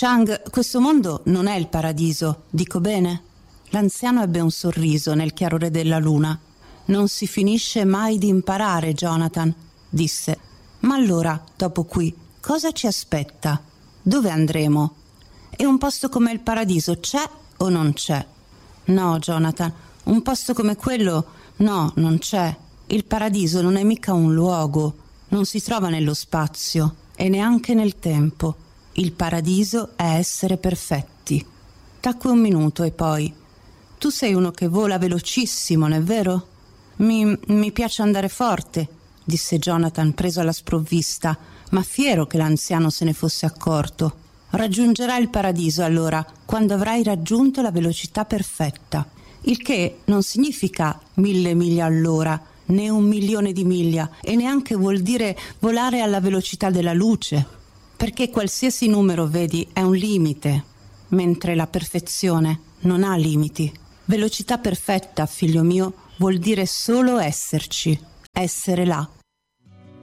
Chang, questo mondo non è il paradiso, dico bene? L'anziano ebbe un sorriso nel chiarore della luna. Non si finisce mai di imparare, Jonathan, disse. Ma allora, dopo qui, cosa ci aspetta? Dove andremo? E un posto come il paradiso c'è o non c'è? No, Jonathan, un posto come quello, no, non c'è. Il paradiso non è mica un luogo, non si trova nello spazio e neanche nel tempo. Il paradiso è essere perfetti. Tacque un minuto e poi: tu sei uno che vola velocissimo, non è vero? Mi piace andare forte, disse Jonathan preso alla sprovvista, ma fiero che l'anziano se ne fosse accorto. Raggiungerai il paradiso allora, quando avrai raggiunto la velocità perfetta. Il che non significa 1000 miglia all'ora, né 1.000.000 di miglia, e neanche vuol dire volare alla velocità della luce, perché qualsiasi numero, vedi, è un limite, mentre la perfezione non ha limiti. Velocità perfetta, figlio mio, vuol dire solo esserci, essere là,